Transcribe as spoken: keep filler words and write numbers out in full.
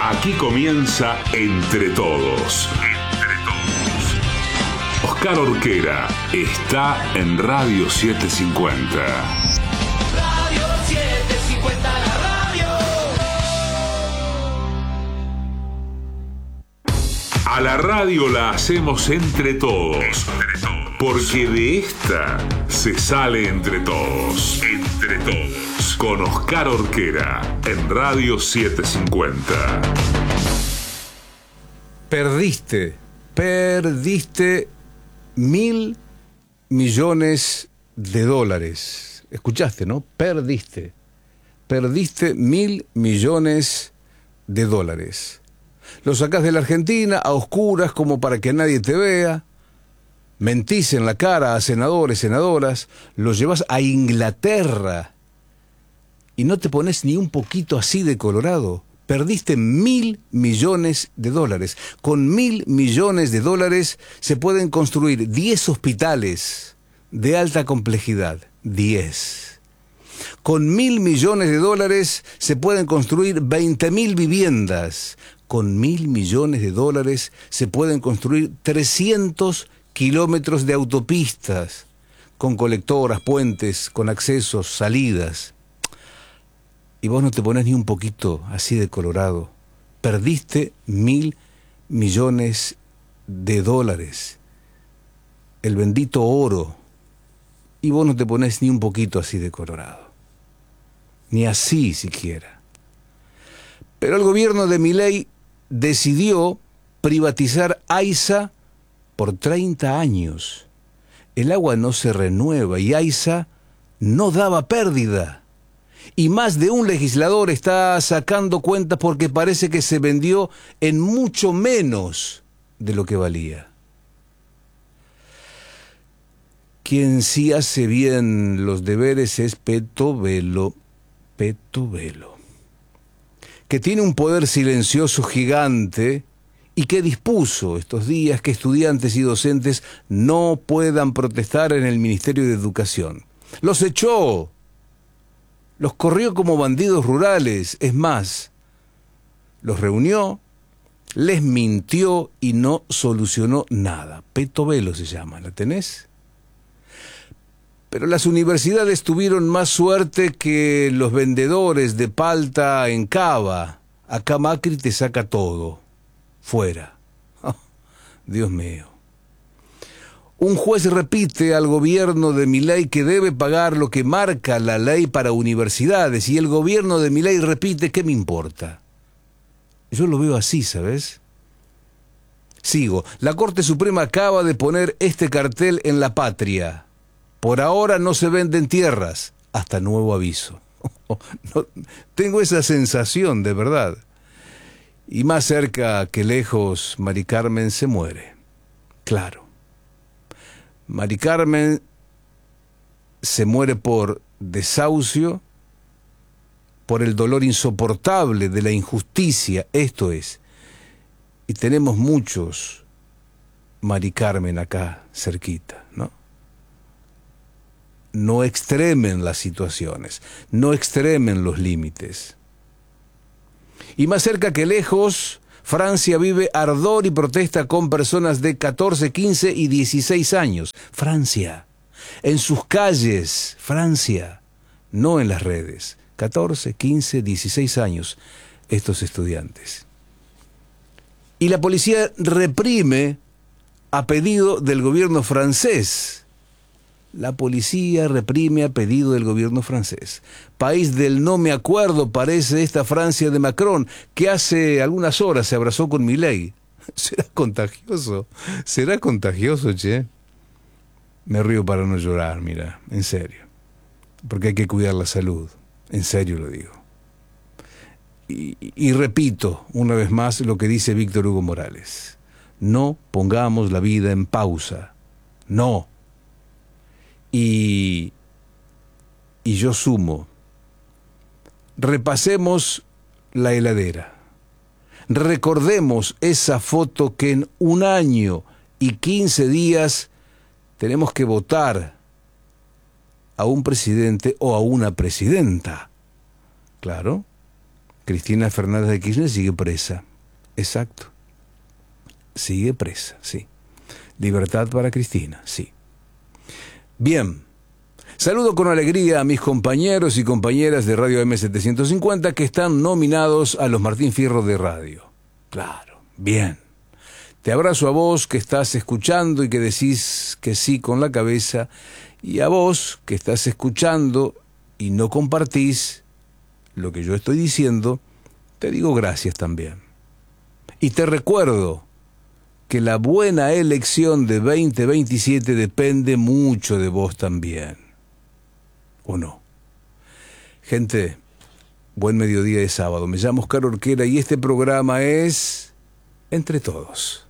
Aquí comienza Entre Todos. Entre Todos. Oscar Orquera está en Radio setecientos cincuenta. Radio setecientos cincuenta, la radio. A la radio la hacemos entre todos. Entre todos. Porque de esta se sale entre todos. Entre todos. Con Oscar Orquera en Radio setecientos cincuenta. Perdiste, perdiste mil millones de dólares. ¿Escuchaste, no? Perdiste. Perdiste mil millones de dólares. Lo sacás de la Argentina a oscuras como para que nadie te vea. Mentís en la cara a senadores, senadoras. Lo llevas a Inglaterra. Y no te pones ni un poquito así de colorado. Perdiste mil millones de dólares. Con mil millones de dólares se pueden construir diez hospitales de alta complejidad. diez. Con mil millones de dólares se pueden construir veinte mil viviendas. Con mil millones de dólares se pueden construir trescientos kilómetros de autopistas, con colectoras, puentes, con accesos, salidas. Y vos no te pones ni un poquito así de colorado. Perdiste mil millones de dólares. El bendito oro. Y vos no te pones ni un poquito así de colorado. Ni así siquiera. Pero el gobierno de Milei decidió privatizar AISA por treinta años. El agua no se renueva y AISA no daba pérdida. Y más de un legislador está sacando cuentas porque parece que se vendió en mucho menos de lo que valía. Quien sí hace bien los deberes es Petovelo, Petovelo, que tiene un poder silencioso gigante y que dispuso estos días que estudiantes y docentes no puedan protestar en el Ministerio de Educación. Los echó. Los corrió como bandidos rurales. Es más, los reunió, les mintió y no solucionó nada. Petovelo se llama, ¿la tenés? Pero las universidades tuvieron más suerte que los vendedores de palta en Cava. Acá Macri te saca todo. Fuera. Oh, Dios mío. Un juez repite al gobierno de Milei que debe pagar lo que marca la ley para universidades y el gobierno de Milei repite, ¿qué me importa? Yo lo veo así, ¿sabes? Sigo. La Corte Suprema acaba de poner este cartel en La Patria. Por ahora no se venden tierras, hasta nuevo aviso. No, tengo esa sensación, de verdad. Y más cerca que lejos, Mari Carmen se muere. Claro. Mari Carmen se muere por desahucio, por el dolor insoportable de la injusticia, esto es. Y tenemos muchos Mari Carmen acá cerquita, ¿no? No extremen las situaciones, no extremen los límites. Y más cerca que lejos, Francia vive ardor y protesta con personas de catorce, quince y dieciséis años. Francia, en sus calles, Francia, no en las redes. catorce, quince, dieciséis años, estos estudiantes. Y la policía reprime a pedido del gobierno francés. La policía reprime a pedido del gobierno francés. País del no me acuerdo parece esta Francia de Macron, que hace algunas horas se abrazó con Milei. ¿Será contagioso? ¿Será contagioso, che? Me río para no llorar, mira, en serio. Porque hay que cuidar la salud, en serio lo digo. Y, y repito una vez más lo que dice Víctor Hugo Morales. No pongamos la vida en pausa. No. Y, y yo sumo, repasemos la heladera, recordemos esa foto que en un año y quince días tenemos que votar a un presidente o a una presidenta, claro, Cristina Fernández de Kirchner sigue presa. Exacto. Sigue presa, sí. Libertad para Cristina, sí. Bien. Saludo con alegría a mis compañeros y compañeras de Radio M setecientos cincuenta que están nominados a los Martín Fierro de Radio. Claro, bien. Te abrazo a vos que estás escuchando y que decís que sí con la cabeza, y a vos que estás escuchando y no compartís lo que yo estoy diciendo, te digo gracias también. Y te recuerdo que la buena elección de veinte veintisiete depende mucho de vos también. ¿O no? Gente, buen mediodía de sábado. Me llamo Oscar Orquera y este programa es Entre Todos.